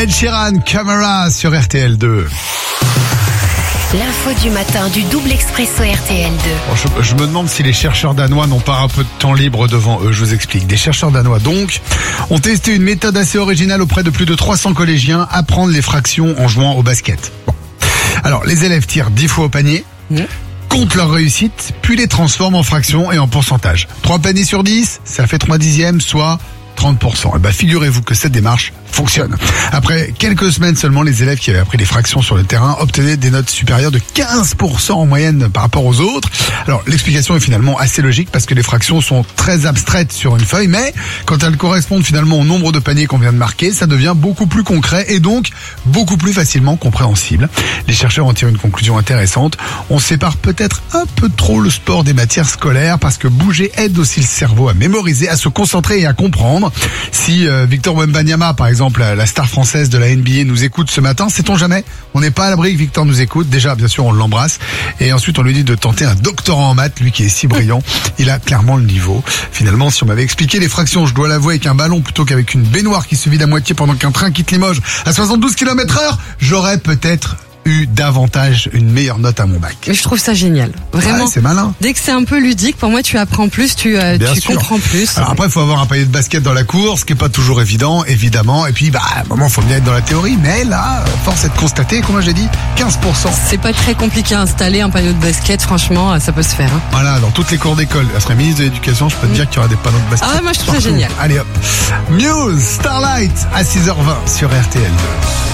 Ed Sheeran, Camera sur RTL2. L'info du matin du double expresso RTL2. Bon, je me demande si les chercheurs danois n'ont pas un peu de temps libre devant eux. Je vous explique. Des chercheurs danois, donc, ont testé une méthode assez originale auprès de plus de 300 collégiens, apprendre les fractions en jouant au basket. Bon. Alors, les élèves tirent 10 fois au panier, comptent leur réussite, puis les transforment en fractions et en pourcentage. 3 paniers sur 10, ça fait 3 dixièmes, soit 30%. Et ben, figurez-vous que cette démarche fonctionne. Après quelques semaines seulement, les élèves qui avaient appris les fractions sur le terrain obtenaient des notes supérieures de 15% en moyenne par rapport aux autres. Alors, l'explication est finalement assez logique parce que les fractions sont très abstraites sur une feuille, mais quand elles correspondent finalement au nombre de paniers qu'on vient de marquer, ça devient beaucoup plus concret et donc beaucoup plus facilement compréhensible. Les chercheurs en tirent une conclusion intéressante. On sépare peut-être un peu trop le sport des matières scolaires parce que bouger aide aussi le cerveau à mémoriser, à se concentrer et à comprendre. Si Victor Wembanyama, par exemple, la star française de la NBA, nous écoute ce matin, sait-on jamais? On n'est pas à l'abri que Victor nous écoute. Déjà, bien sûr, on l'embrasse. Et ensuite, on lui dit de tenter un doctorat en maths, lui qui est si brillant. Il a clairement le niveau. Finalement, si on m'avait expliqué les fractions, je dois l'avouer, avec un ballon plutôt qu'avec une baignoire qui se vide à moitié pendant qu'un train quitte Limoges à 72 km/h, j'aurais peut-être eu davantage une meilleure note à mon bac. Mais je trouve ça génial. Vraiment. Ouais, c'est malin. Dès que c'est un peu ludique, pour moi, tu apprends plus, tu comprends plus. Alors après, il faut avoir un panier de basket dans la cour, ce qui est pas toujours évident, évidemment. Et puis, à un moment, faut bien être dans la théorie. Mais là, force est de constater, comme j'ai dit, 15%. C'est pas très compliqué à installer un panneau de basket, franchement, ça peut se faire. Voilà, dans toutes les cours d'école. Elle serait ministre de l'Éducation, je peux te dire qu'il y aura des panneaux de basket. Ah ouais, moi je trouve ça génial. Allez hop. Muse, Starlight, à 6h20 sur RTL2.